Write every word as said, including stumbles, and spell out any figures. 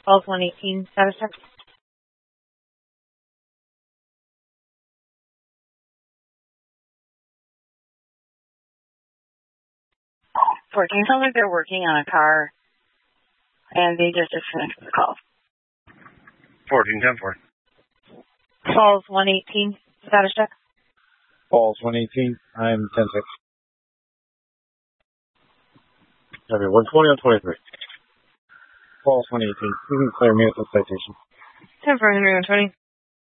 Falls one eighteen, status check. fourteen, sounds like they're working on a car, and they just disconnected the call. fourteen, ten four. Falls one eighteen, status check. Falls one eighteen, I'm ten six. Heavy one twenty on twenty-three. Falls one eighteen, you can clear me at the citation. ten four, Henry one twenty.